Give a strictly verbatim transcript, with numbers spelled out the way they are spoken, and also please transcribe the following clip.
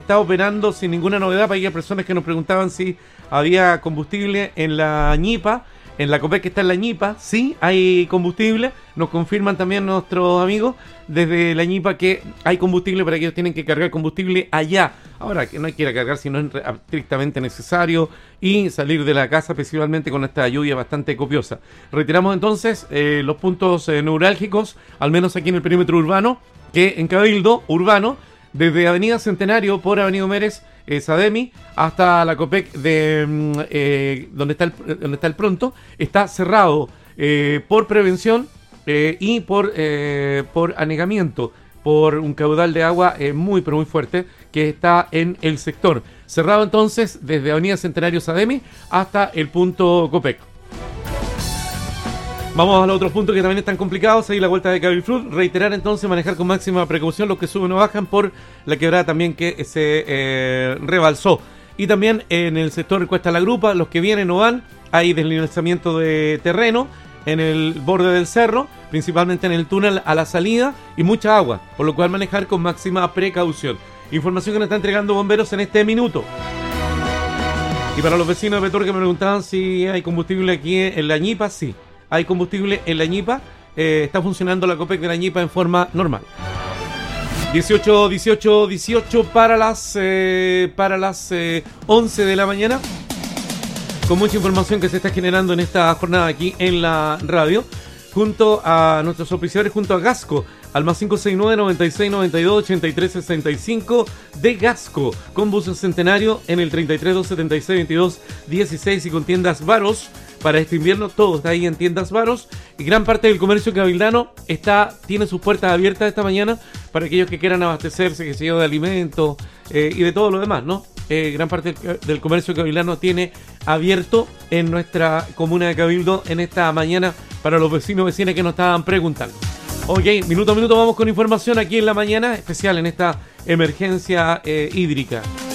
está operando sin ninguna novedad. Para aquellas personas que nos preguntaban si había combustible en la Ñipa, en la Copec que está en la Ñipa, sí, hay combustible. Nos confirman también nuestros amigos desde la Ñipa que hay combustible para que ellos tienen que cargar combustible allá. Ahora, que no hay que ir a cargar si no es estrictamente necesario y salir de la casa, principalmente con esta lluvia bastante copiosa. Retiramos entonces eh, los puntos eh, neurálgicos, al menos aquí en el perímetro urbano, que en Cabildo Urbano, desde Avenida Centenario por Avenida Mérez, eh, Sademi, hasta la Copec de eh, donde está el, donde está el Pronto, está cerrado eh, por prevención eh, y por, eh, por anegamiento, por un caudal de agua eh, muy pero muy fuerte que está en el sector. Cerrado entonces desde Avenida Centenario Sademi hasta el punto Copec. Vamos a los otros puntos que también están complicados. Ahí la vuelta de Cabilfrut. Reiterar entonces, manejar con máxima precaución los que suben o bajan por la quebrada también que se eh, rebalsó. Y también en el sector Cuesta La Grupa, los que vienen o van, hay deslizamiento de terreno en el borde del cerro, principalmente en el túnel a la salida, y mucha agua, por lo cual manejar con máxima precaución. Información que nos está entregando bomberos en este minuto. Y para los vecinos de Petro que me preguntaban si hay combustible aquí en la Ñipa, sí. Hay combustible en la Ñipa, eh, está funcionando la Copec de la Ñipa en forma normal. dieciocho, dieciocho, dieciocho para las, eh, para las eh, once de la mañana. Con mucha información que se está generando en esta jornada aquí en la radio. Junto a nuestros oficiales, junto a Gasco, al más cinco seis nueve, noventa y seis, noventa y dos, ochenta y tres sesenta y cinco de Gasco, con buses Centenario en el treinta y tres, doscientos setenta y seis, veintidós, dieciséis y con tiendas Varos. Para este invierno todo está ahí en tiendas Varos y gran parte del comercio cabildano está, tiene sus puertas abiertas esta mañana para aquellos que quieran abastecerse, que se lleve de alimentos eh, y de todo lo demás, ¿no? Eh, gran parte del, del comercio cabildano tiene abierto en nuestra comuna de Cabildo en esta mañana para los vecinos y vecinas que nos estaban preguntando. Ok, minuto a minuto vamos con información aquí en la mañana, especial en esta emergencia eh, hídrica.